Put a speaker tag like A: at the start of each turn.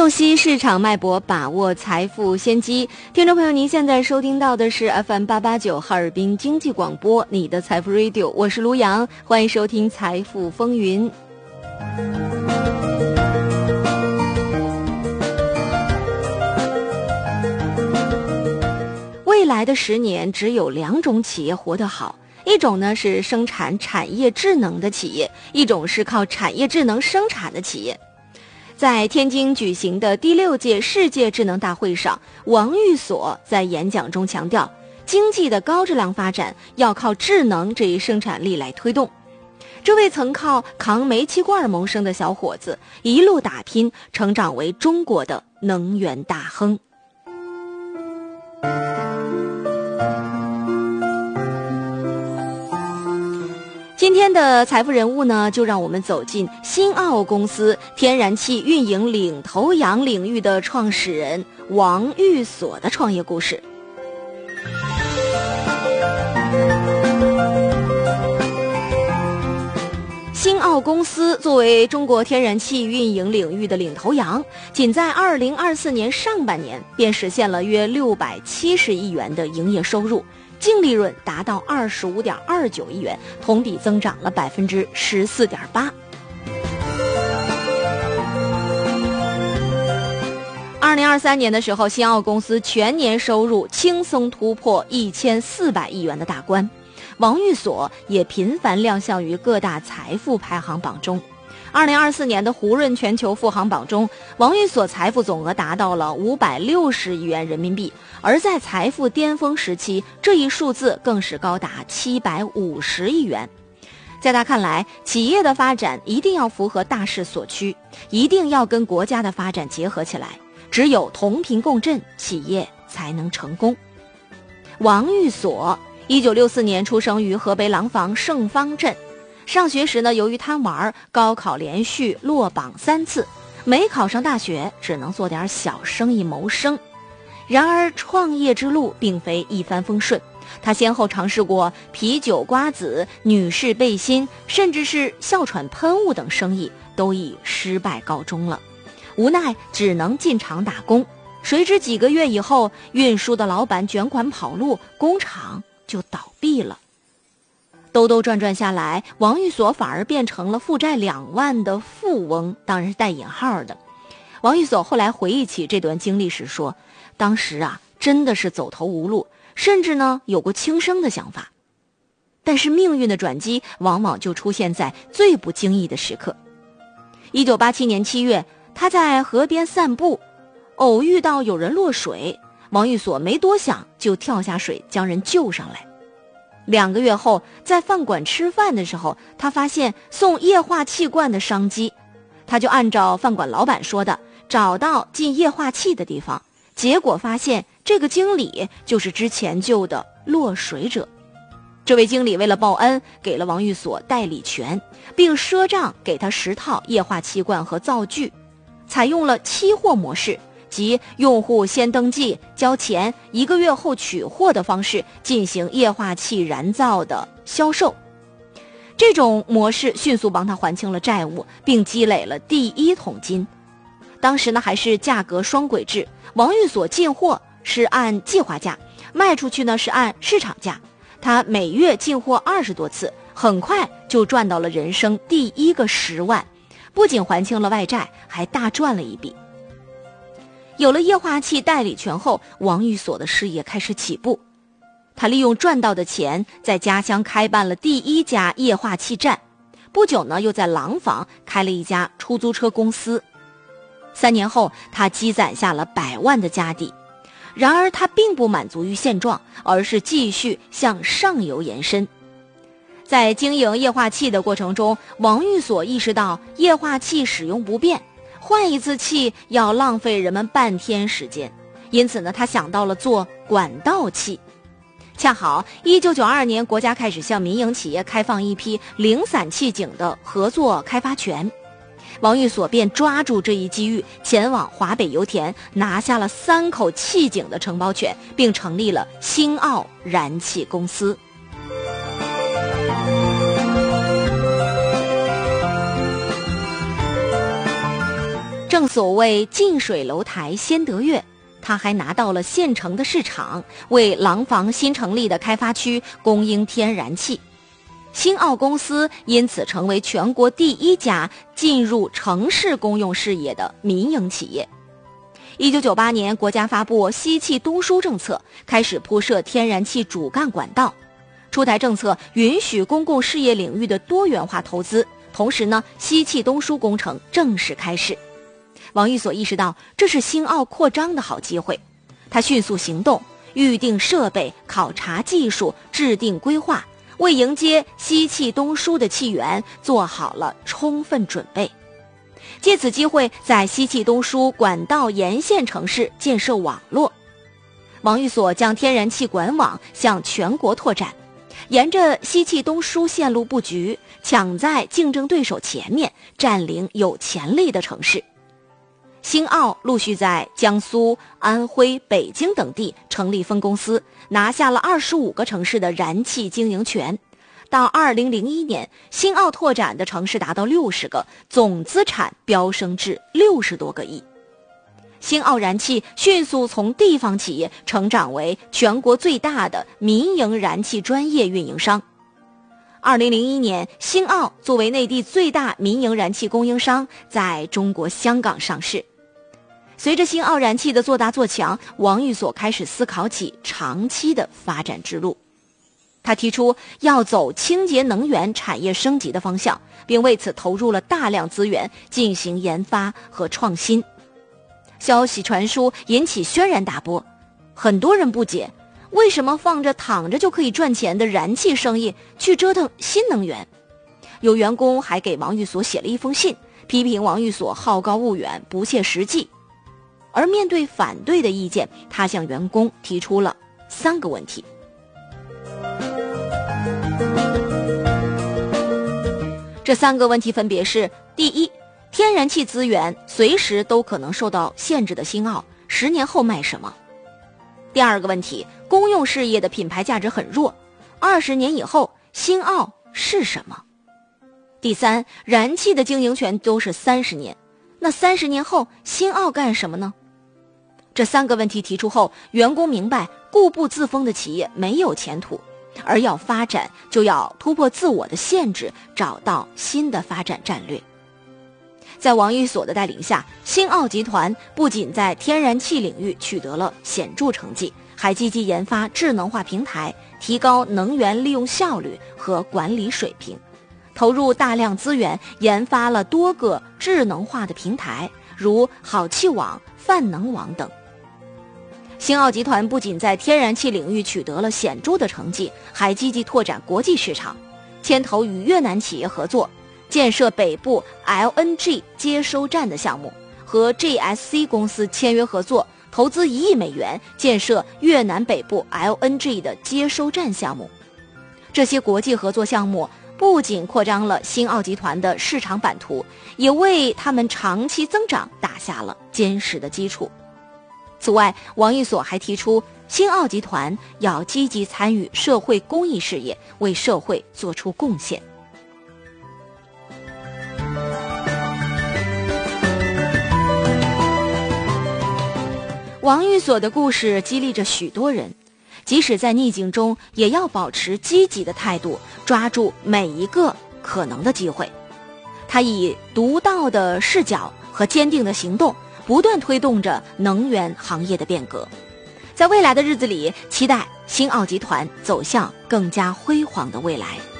A: 洞悉市场脉搏，把握财富先机。听众朋友，您现在收听到的是 FM889 哈尔滨经济广播，你的财富 Radio， 我是卢阳，欢迎收听财富风云。未来的10年，只有2种企业活得好，一种呢是生产产业智能的企业，一种是靠产业智能生产的企业。在天津举行的第6届世界智能大会上，王玉锁在演讲中强调，经济的高质量发展要靠智能这一生产力来推动。这位曾靠扛煤气罐谋生的小伙子，一路打拼，成长为中国的能源大亨。今天的财富人物呢，就让我们走进新奥公司天然气运营领头羊领域的创始人王玉锁的创业故事。新奥公司作为中国天然气运营领域的领头羊，仅在2024年上半年便实现了约670亿元的营业收入，净利润达到25.29亿元，同比增长了14.8%。2023年的时候，新奥公司全年收入轻松突破1400亿元的大关。王玉锁也频繁亮相于各大财富排行榜中。2024年的胡润全球富豪榜中，王玉锁财富总额达到了560亿元人民币，而在财富巅峰时期，这一数字更是高达750亿元。在他看来，企业的发展一定要符合大势所趋，一定要跟国家的发展结合起来，只有同频共振，企业才能成功。王玉锁1964年出生于河北廊坊盛芳镇。上学时呢，由于贪玩，高考连续落榜3次，没考上大学，只能做点小生意谋生。然而创业之路并非一帆风顺，他先后尝试过啤酒瓜子、女士背心，甚至是哮喘喷雾等生意，都以失败告终了。无奈只能进厂打工，谁知几个月以后，运输的老板卷款跑路，工厂就倒闭了。兜兜转转下来，王玉锁反而变成了负债2万的富翁，当然是带引号的。王玉锁后来回忆起这段经历时说，当时啊，真的是走投无路，甚至呢有过轻生的想法。但是命运的转机往往就出现在最不经意的时刻。1987年7月，他在河边散步，偶遇到有人落水，王玉锁没多想就跳下水将人救上来。2个月后，在饭馆吃饭的时候，他发现送液化气罐的商机，他就按照饭馆老板说的，找到进液化气的地方，结果发现这个经理就是之前救的落水者。这位经理为了报恩，给了王玉锁代理权，并赊账给他10套液化气罐和灶具，采用了期货模式，即用户先登记交钱，1个月后取货的方式进行液化气燃造的销售。这种模式迅速帮他还清了债务，并积累了第1桶金。当时呢还是价格双轨制，王玉锁进货是按计划价，卖出去呢是按市场价。他每月进货20多次，很快就赚到了人生第1个10万，不仅还清了外债，还大赚了一笔。有了液化气代理权后，王玉锁的事业开始起步。他利用赚到的钱，在家乡开办了第1家液化气站，不久呢，又在廊坊开了一家出租车公司。3年后，他积攒下了100万的家底。然而他并不满足于现状，而是继续向上游延伸。在经营液化气的过程中，王玉锁意识到液化气使用不便，换一次气要浪费人们半天时间，因此呢，他想到了做管道气。恰好1992年，国家开始向民营企业开放一批零散气井的合作开发权，王玉锁便抓住这一机遇，前往华北油田，拿下了3口气井的承包权，并成立了新奥燃气公司。 正所谓近水楼台先得月，他还拿到了现成的市场，为廊坊新成立的开发区供应天然气。新奥公司因此成为全国第一家进入城市公用事业的民营企业。1998年，国家发布西气东输政策，开始铺设天然气主干管道。出台政策允许公共事业领域的多元化投资，同时呢，西气东输工程正式开始。王玉锁意识到这是新奥扩张的好机会，他迅速行动，预定设备，考察技术，制定规划，为迎接西气东输的气源做好了充分准备。借此机会，在西气东输管道沿线城市建设网络。王玉锁将天然气管网向全国拓展，沿着西气东输线路布局，抢在竞争对手前面，占领有潜力的城市。新奥陆续在江苏、安徽、北京等地成立分公司，拿下了25个城市的燃气经营权。到2001年，新奥拓展的城市达到60个，总资产飙升至60多个亿。新奥燃气迅速从地方企业成长为全国最大的民营燃气专业运营商。2001年，新奥作为内地最大民营燃气供应商，在中国香港上市。随着新奥燃气的做大做强，王玉锁开始思考起长期的发展之路。他提出要走清洁能源产业升级的方向，并为此投入了大量资源进行研发和创新。消息传输引起轩然大波，很多人不解，为什么放着躺着就可以赚钱的燃气生意去折腾新能源？有员工还给王玉锁写了一封信，批评王玉锁好高骛远，不切实际。而面对反对的意见，他向员工提出了3个问题。这3个问题分别是：第一，天然气资源随时都可能受到限制的新奥10年后卖什么？第2个问题，公用事业的品牌价值很弱，20年以后新奥是什么？第3，燃气的经营权都是30年，那30年后新奥干什么呢？这3个问题提出后，员工明白固步自封的企业没有前途，而要发展就要突破自我的限制，找到新的发展战略。在王玉锁的带领下，新奥集团不仅在天然气领域取得了显著成绩，还积极研发智能化平台，提高能源利用效率和管理水平，投入大量资源研发了多个智能化的平台，如好气网、泛能网等。新奥集团不仅在天然气领域取得了显著的成绩，还积极拓展国际市场，牵头与越南企业合作，建设北部 LNG 接收站的项目，和 GSC 公司签约合作，投资1亿美元建设越南北部 LNG 的接收站项目。这些国际合作项目不仅扩张了新奥集团的市场版图，也为他们长期增长打下了坚实的基础。此外，王玉锁还提出，新奥集团要积极参与社会公益事业，为社会做出贡献。王玉锁的故事激励着许多人，即使在逆境中，也要保持积极的态度，抓住每一个可能的机会。他以独到的视角和坚定的行动，不断推动着能源行业的变革。在未来的日子里，期待新奥集团走向更加辉煌的未来。